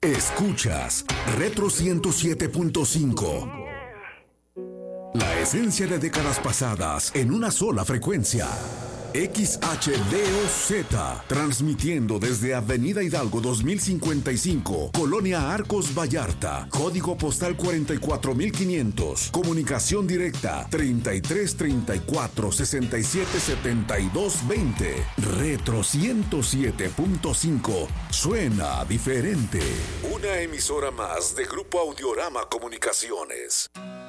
Escuchas Retro 107.5. La esencia de décadas pasadas en una sola frecuencia. XHDOZ, transmitiendo desde Avenida Hidalgo 2055, Colonia Arcos Vallarta, código postal 44500, comunicación directa 3334 67 72 20. Retro 107.5, suena diferente. Una emisora más de Grupo Audiorama Comunicaciones.